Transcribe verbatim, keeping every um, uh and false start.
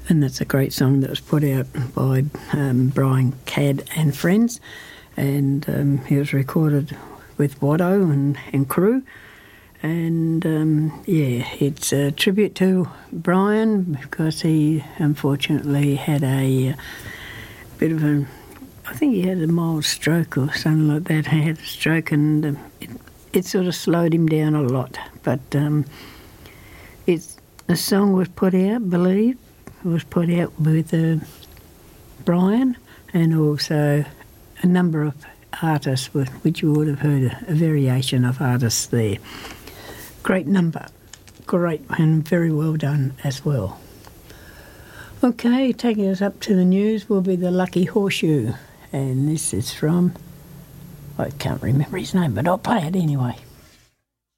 And that's a great song that was put out by um, Brian Cadd and friends. And um, he was recorded with Watto and, and crew. And, um, yeah, it's a tribute to Brian because he unfortunately had a, a bit of a, I think he had a mild stroke or something like that. He had a stroke and um, it, it sort of slowed him down a lot. But um, it's, the song was put out, I believe, it was put out with uh, Brian and also a number of artists, which you would have heard a, a variation of artists there. Great number, great and very well done as well. Okay, taking us up to the news will be the Lucky Horseshoe, and this is from, I can't remember his name, but I'll play it anyway.